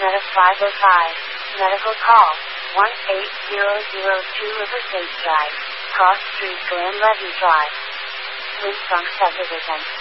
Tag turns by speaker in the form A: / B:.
A: Meta 505. Medical call. 18002 Riverscape Drive. Cross Street Glen Levy Drive. Winsong Subdivision.